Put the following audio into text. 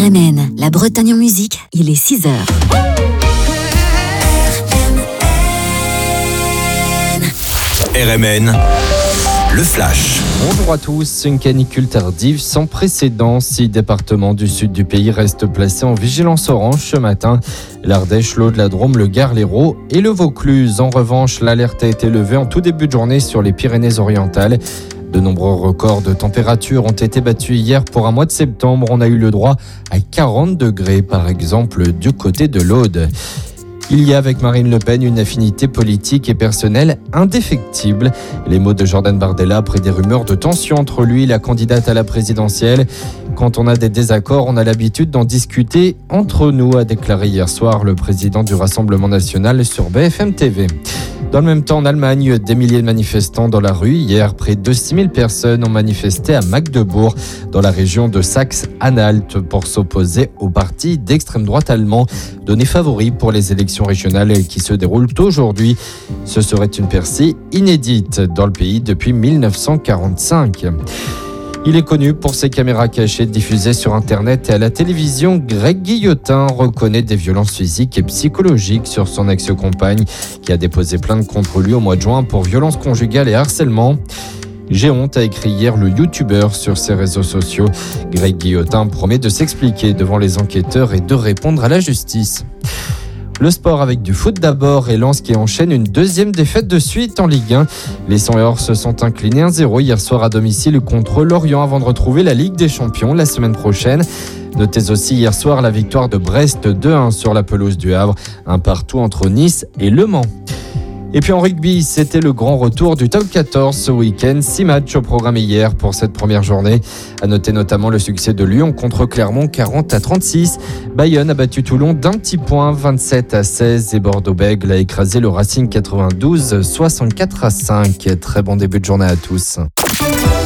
RMN, la Bretagne en musique, il est 6h. RMN, le flash. Bonjour à tous. Une canicule tardive sans précédent. 6 départements du sud du pays restent placés en vigilance orange ce matin. L'Ardèche, l'Aude, la Drôme, le Gard, l'Hérault et le Vaucluse. En revanche, l'alerte a été levée en tout début de journée sur les Pyrénées-Orientales. De nombreux records de température ont été battus hier. Pour un mois de septembre, on a eu le droit à 40 degrés, par exemple, du côté de l'Aude. Il y a avec Marine Le Pen une affinité politique et personnelle indéfectible. Les mots de Jordan Bardella après des rumeurs de tension entre lui et la candidate à la présidentielle. Quand on a des désaccords, on a l'habitude d'en discuter entre nous, a déclaré hier soir le président du Rassemblement national sur BFM TV. Dans le même temps, en Allemagne, des milliers de manifestants dans la rue. Hier, près de 6000 personnes ont manifesté à Magdebourg, dans la région de Saxe-Anhalt, pour s'opposer au parti d'extrême droite allemand, donné favori pour les élections régionales qui se déroulent aujourd'hui. Ce serait une percée inédite dans le pays depuis 1945. Il est connu pour ses caméras cachées diffusées sur Internet et à la télévision. Greg Guillotin reconnaît des violences physiques et psychologiques sur son ex-compagne qui a déposé plainte contre lui au mois de juin pour violences conjugales et harcèlement. J'ai honte, a écrit hier le youtubeur sur ses réseaux sociaux. Greg Guillotin promet de s'expliquer devant les enquêteurs et de répondre à la justice. Le sport avec du foot d'abord et Lens qui enchaîne une deuxième défaite de suite en Ligue 1. Les 100 se sont inclinés 1-0 hier soir à domicile contre Lorient avant de retrouver la Ligue des Champions la semaine prochaine. Notez aussi hier soir la victoire de Brest 2-1 sur la pelouse du Havre, un partout entre Nice et Le Mans. Et puis en rugby, c'était le grand retour du top 14 ce week-end. 6 matchs au programme hier pour cette première journée. À noter notamment le succès de Lyon contre Clermont 40-36. Bayonne a battu Toulon d'un petit point 27-16 et Bordeaux-Bègles a écrasé le Racing 92 64-5. Très bon début de journée à tous.